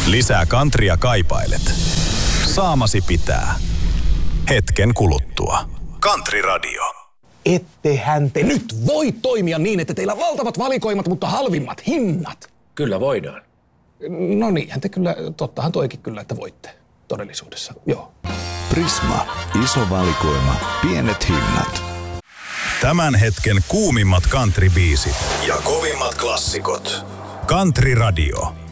Lisää kantria kaipailet. Saamasi pitää. Hetken kuluttua. Country Radio. Ettehän te nyt voi toimia niin, että teillä on valtavat valikoimat, mutta halvimmat hinnat. Kyllä voidaan. No niinhän te kyllä, tottahan toikin kyllä, että voitte todellisuudessa, joo. Prisma. Iso valikoima. Pienet hinnat. Tämän hetken kuumimmat country-biisit ja kovimmat klassikot. Country Radio.